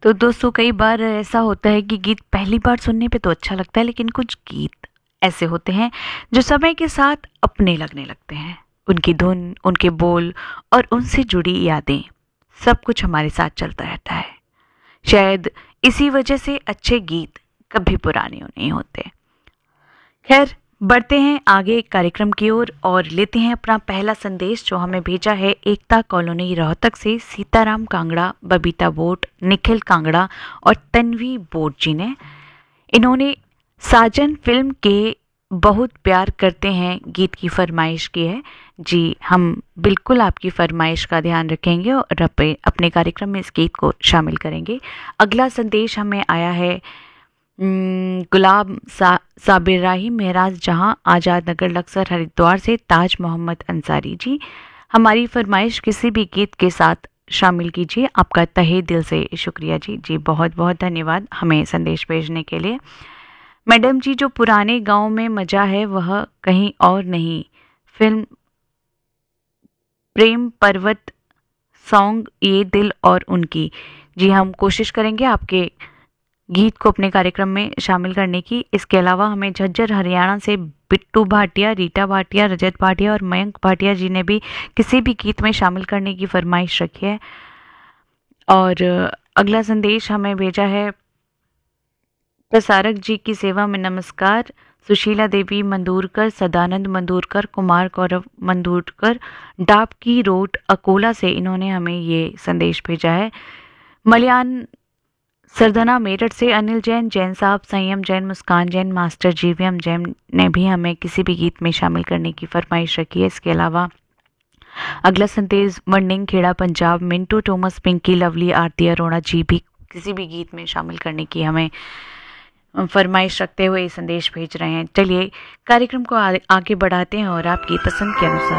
तो दोस्तों कई बार ऐसा होता है कि गीत पहली बार सुनने पे तो अच्छा लगता है, लेकिन कुछ गीत ऐसे होते हैं जो समय के साथ अपने लगने लगते हैं। उनकी धुन, उनके बोल और उनसे जुड़ी यादें, सब कुछ हमारे साथ चलता रहता है। शायद इसी वजह से अच्छे गीत कभी पुराने नहीं होते। खैर, बढ़ते हैं आगे कार्यक्रम की ओर और लेते हैं अपना पहला संदेश जो हमें भेजा है एकता कॉलोनी रोहतक से सीताराम कांगड़ा, बबीता बोट, निखिल कांगड़ा और तन्वी बोट जी ने। इन्होंने साजन फिल्म के बहुत प्यार करते हैं गीत की फरमाइश की है। जी, हम बिल्कुल आपकी फरमाइश का ध्यान रखेंगे और अपने कार्यक्रम में इस गीत को शामिल करेंगे। अगला संदेश हमें आया है गुलाब साबिर राही महराज जहां आज़ाद नगर लक्सर हरिद्वार से ताज मोहम्मद अंसारी जी। हमारी फरमाइश किसी भी गीत के साथ शामिल कीजिए। आपका तहे दिल से शुक्रिया जी। जी, बहुत बहुत धन्यवाद हमें संदेश भेजने के लिए। मैडम जी, जो पुराने गांव में मजा है वह कहीं और नहीं। फिल्म प्रेम पर्वत सॉन्ग ये दिल और उनकी। जी, हम कोशिश करेंगे आपके गीत को अपने कार्यक्रम में शामिल करने की। इसके अलावा हमें झज्जर हरियाणा से बिट्टू भाटिया, रीटा भाटिया, रजत भाटिया और मयंक भाटिया जी ने भी किसी भी गीत में शामिल करने की फरमाइश रखी है। और अगला संदेश हमें भेजा है प्रसारक जी की सेवा में नमस्कार। सुशीला देवी मंदूरकर, सदानंद मंदूरकर, कुमार गौरव मंदूरकर, डाबकी रोड अकोला से इन्होंने हमें ये संदेश भेजा है। मलयान सरधना मेरठ से अनिल जैन, जैन साहब, संयम जैन, मुस्कान जैन, मास्टर जीवीएम जैन ने भी हमें किसी भी गीत में शामिल करने की फरमाइश रखी है। इसके अलावा अगला संदेश मंडिंग खेड़ा पंजाब, मिंटू थॉमस, पिंकी लवली, आरती अरोड़ा जी भी किसी भी गीत में शामिल करने की हमें फरमाइश रखते हुए ये संदेश भेज रहे हैं। चलिए कार्यक्रम को आगे बढ़ाते हैं और आपकी पसंद के अनुसार